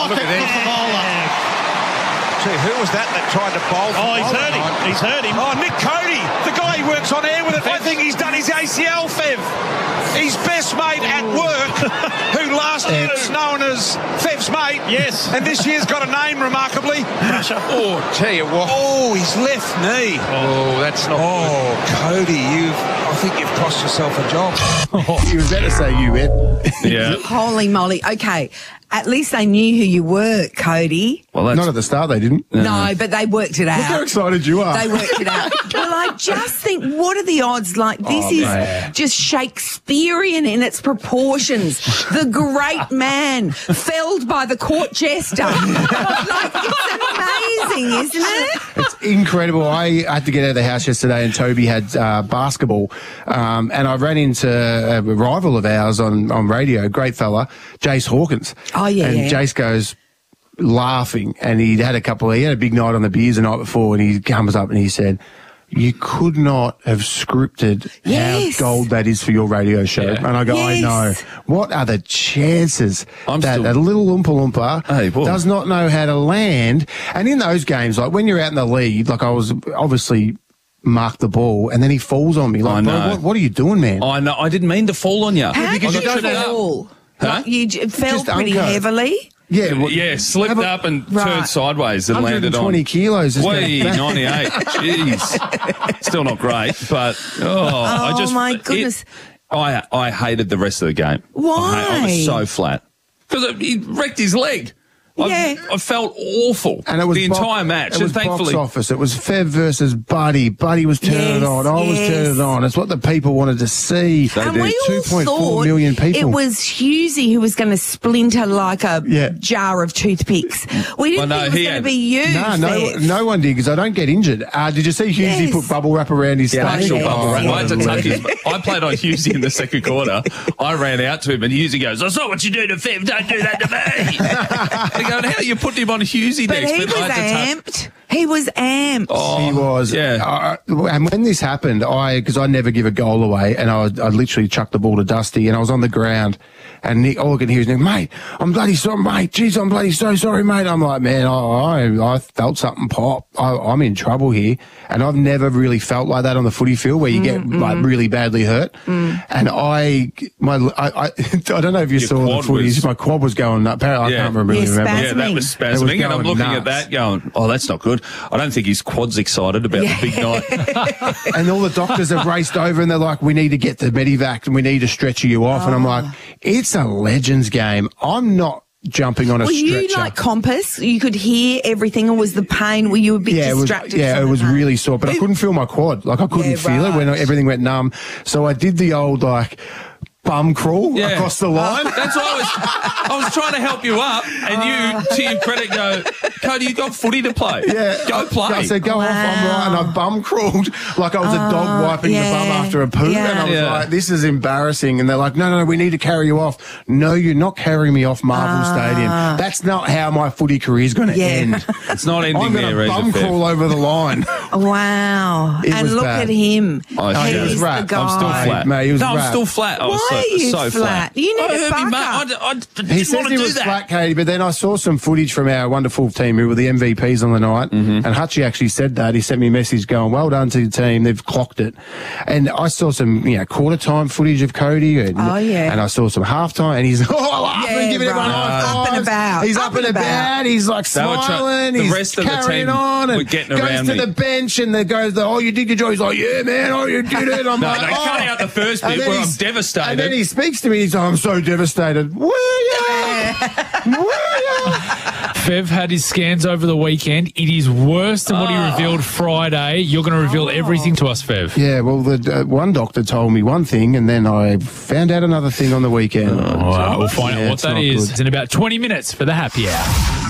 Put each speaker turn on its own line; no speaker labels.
Look at that. Gee, who was that tried to bowl?
Oh, he's hurt him. He's hurt him.
Oh, Nick Cody, the guy who works on air with it. I think he's done his ACL, Fev. His best mate at work, who last year was known as Fev's mate.
Yes.
And this year's got a name, remarkably. Oh, tell you what. Oh, his left knee. Oh, that's not good. Cody, I think you've cost yourself a job.
He was better say you, Ed.
Yeah.
Holy moly. Okay. At least they knew who you were, Cody.
Well, not at the start, they didn't.
No, but they worked it out.
Look how excited you are.
They worked it out. Well, I just think, what are the odds? Like, this is just Shakespearean in its proportions. The great man felled by the court jester. Like, it's amazing, isn't it?
It's incredible. I had to get out of the house yesterday and Toby had basketball. And I ran into a rival of ours on radio, great fella, Jace Hawkins.
Oh, yeah.
And Jace goes laughing, and he had a big night on the beers the night before, and he comes up and he said, you could not have scripted how gold that is for your radio show.
Yeah.
And I go, I know. What are the chances that a little Oompa Loompa does not know how to land? And in those games, like when you're out in the lead, like I was obviously marked the ball, and then he falls on me. Like, bro, what are you doing, man?
I know. I didn't mean to fall on you.
How did you fall?
Huh?
Like you fell pretty heavily?
Yeah,
slipped up and turned sideways and landed on
120 kilos.
Wait, 98. Jeez. Still not great, but
my goodness.
I hated the rest of the game.
Why?
I was so flat. Because he wrecked his leg. I felt awful. And it was the entire match.
It was
thankfully,
box office. It was Fev versus Buddy. Buddy was turning it on. I was turning it on. It's what the people wanted to see.
And we all
2.4 million people.
It was Hughesy who was going to splinter like a jar of toothpicks. We didn't think it was going to be you.
No one did, because I don't get injured. Did you see Hughesy put bubble wrap around his stomach?
Actual bubble wrap. I had to touch his. I played on Hughesy in the second quarter. I ran out to him, and Hughesy goes, "I saw what you do to Fev. Don't do that to me." Going, how you put him on Hughesy
but
next?
He was amped. He was amped.
Oh, he was.
Yeah.
And when this happened, because I never give a goal away, and I literally chucked the ball to Dusty, and I was on the ground, and Nick, all I could hear is, mate, I'm bloody sorry, mate. Jeez, I'm bloody so sorry, mate. I'm like, man, I felt something pop. I'm in trouble here. And I've never really felt like that on the footy field, where you get like really badly hurt. And I don't know if you saw the footage. My quad was going up. I can't really remember.
Yeah, that was spasming. And I'm looking at that going, oh, that's not good. I don't think his quad's excited about the big night.
And all the doctors have raced over and they're like, we need to get the Medivac and we need to stretcher you off. And I'm like, it's a Legends game. I'm not jumping on a stretcher.
Were you like Compass? You could hear everything, or was the pain, were you a bit distracted?
It was really sore, but I couldn't feel my quad. Like I couldn't feel it when everything went numb. So I did the old bum crawl across the line.
That's why I was trying to help you up, and you, to your credit, go, Cody, you got footy to play.
Yeah.
Go play.
I said, go off, I'm right, and I bum crawled like I was a dog wiping the bum after a poo, and I was like, this is embarrassing. And they're like, no, we need to carry you off. No, you're not carrying me off Marvel Stadium. That's not how my footy career is going to end.
It's not ending
I'm
there,
going to bum crawl over the line.
Wow. And look at him.
He was
I'm still flat.
Mate, he was
I'm still flat. I was so flat.
You need to buck up.
I didn't
he says he was flat, Katie, but then I saw some footage from our wonderful team who were the MVPs on the night, and Hutchie actually said that. He sent me a message going, well done to the team, they've clocked it. And I saw some quarter time footage of Cody, and I saw some half time, and he's laughing, giving everyone
up and about.
He's up and about. He's like smiling.
The
he's
rest of the
carrying
team
on, and
were getting
goes
around
to
me.
the bench, and they goes, oh, you did your job. He's like, yeah, man, oh, you did it. I'm like,
cut out the first bit where I'm devastated.
And then he speaks to me. He's like, I'm so devastated. Were you?
Fev had his scans over the weekend. It is worse than what he revealed Friday. You're going to reveal everything to us, Fev.
Yeah, well, the one doctor told me one thing, and then I found out another thing on the weekend.
We'll find out what that is. It's in about 20 minutes for the Happy Hour.